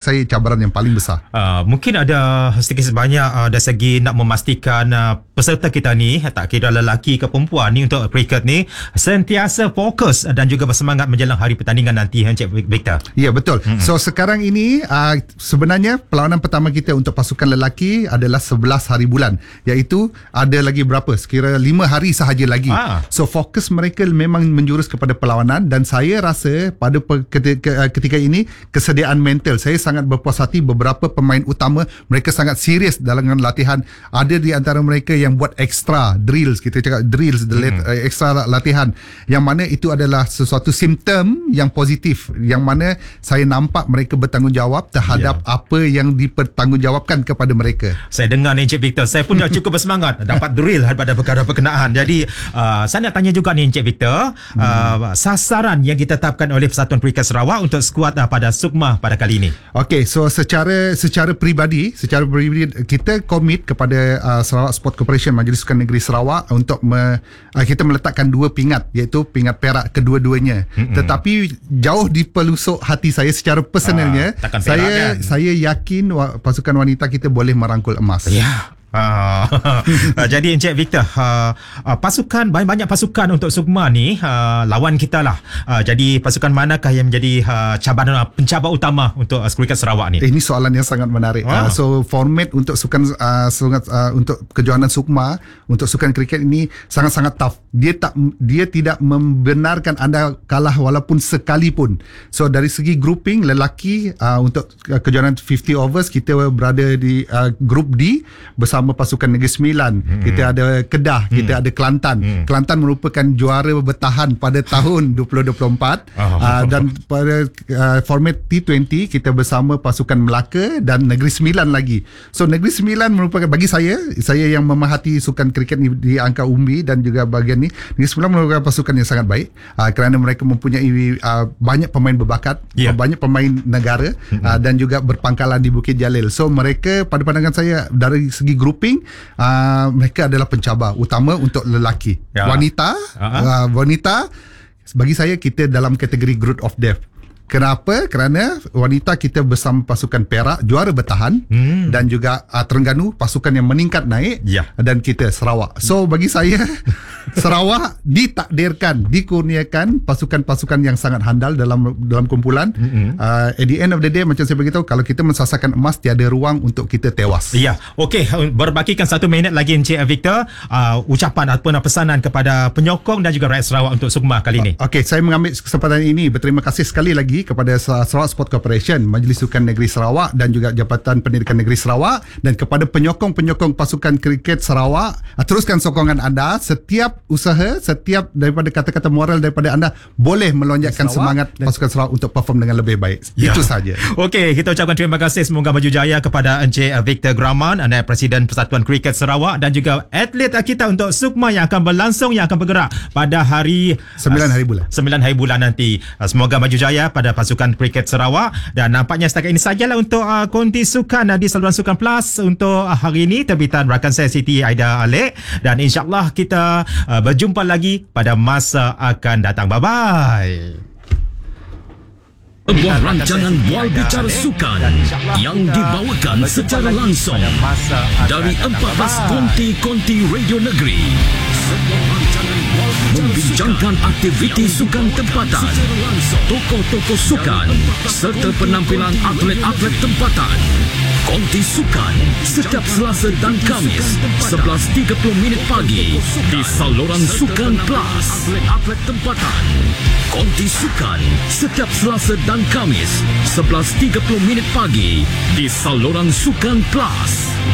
saya cabaran yang paling besar. Mungkin ada sedikit sebanyak dari segi nak memastikan peserta kita ni, tak kira lelaki ke perempuan ni, untuk kriket ni sentiasa fokus dan juga bersemangat menjelang hari pertandingan nanti, Encik Victor. Ya, betul. So sekarang ini sebenarnya perlawanan pertama kita untuk pasukan lelaki adalah 11 hari bulan, iaitu ada lagi berapa, sekira 5 hari sahaja lagi. So fokus mereka memang menjurus kepada perlawanan, dan saya rasa pada ketika ini kesediaan mental, saya sangat berpuas hati. Beberapa pemain utama mereka sangat serius dalam latihan. Ada di antara mereka yang buat extra drills, kita cakap drills, extra latihan, yang mana itu adalah sesuatu simptom yang positif, yang mana saya nampak mereka bertanggungjawab terhadap apa yang dipertanggungjawabkan kepada mereka. Saya dengar ni Encik Victor, saya pun dah cukup bersemangat dapat drill pada perkara berkenaan. Jadi saya nak tanya juga ni Encik Victor, sasaran yang ditetapkan oleh Persatuan Kriket Sarawak untuk skuad pada Sukma pada kali ini. Okey, so secara peribadi kita komit kepada Sarawak Sport Corporation, Majlis Sukan Negeri Sarawak, untuk kita meletakkan 2 pingat, iaitu pingat perak kedua-duanya. Tetapi jauh di pelusuk hati saya secara personalnya, saya yakin pasukan wanita kita boleh merangkul emas. Jadi Encik Victor, pasukan, banyak pasukan untuk Sukma ni, lawan kita lah. Jadi pasukan manakah yang menjadi pencabar utama untuk kriket Sarawak ni? Ini soalan yang sangat menarik. So format untuk untuk kejohanan Sukma, untuk sukan kriket ini sangat-sangat tough. Dia tidak membenarkan anda kalah walaupun sekalipun. So dari segi grouping lelaki, untuk kejohanan 50 overs kita berada di grup D bersama pasukan Negeri Sembilan. Kita ada Kedah, kita ada Kelantan. Kelantan merupakan juara bertahan pada tahun 2024. Dan pada format T20 kita bersama pasukan Melaka dan Negeri Sembilan lagi. So Negeri Sembilan merupakan, bagi saya yang memahati sukan kriket di angka umbi dan juga bahagian ni, Negeri Sembilan merupakan pasukan yang sangat baik, kerana mereka mempunyai banyak pemain berbakat, banyak pemain negara, dan juga berpangkalan di Bukit Jalil. So mereka, pada pandangan saya, dari segi grouping, mereka adalah pencabar utama untuk lelaki. Wanita, bagi saya kita dalam kategori group of death. Kenapa? Kerana wanita kita bersama pasukan Perak juara bertahan, dan juga Terengganu pasukan yang meningkat naik, dan kita Sarawak. So bagi saya Sarawak dikurniakan pasukan-pasukan yang sangat handal dalam kumpulan. At the end of the day, macam saya beritahu, kalau kita mensasarkan emas, tiada ruang untuk kita tewas. Okey, berbakikan 1 minit lagi Encik Victor, ucapan ataupun pesanan kepada penyokong dan juga rakyat Sarawak untuk Sukma kali ini. Okey, saya mengambil kesempatan ini berterima kasih sekali lagi kepada Sarawak Sport Corporation, Majlis Sukan Negeri Sarawak, dan juga Jabatan Pendidikan Negeri Sarawak, dan kepada penyokong-penyokong pasukan kriket Sarawak, teruskan sokongan anda. Setiap usaha, setiap daripada kata-kata moral daripada anda boleh melonjakkan semangat pasukan Sarawak untuk perform dengan lebih baik. Itu saja. Okey, kita ucapkan terima kasih, semoga maju jaya kepada Encik Victor Graman, Naib Presiden Persatuan Kriket Sarawak, dan juga atlet kita untuk Sukma yang akan berlangsung, yang akan bergerak pada hari 9 hari bulan nanti. Semoga maju jaya pada pasukan kriket Sarawak. Dan nampaknya setakat ini sajalah untuk konti sukan di saluran Sukan Plus untuk hari ini, terbitan rakan saya Siti Aida Alek, dan insyaAllah kita berjumpa lagi pada masa akan datang. Bye-bye. Sebuah rancangan Bual Bicara Sukan yang dibawakan secara langsung dari 14 konti-konti radio negeri. Sebuah rancangan membincangkan aktiviti sukan tempatan, tokoh-tokoh sukan, serta penampilan atlet-atlet tempatan. Konti Sukan setiap Selasa dan Khamis 11.30 pagi di saluran Sukan Plus. Atlet-atlet tempatan. Konti Sukan setiap Selasa dan Khamis 11.30 pagi di saluran Sukan Plus.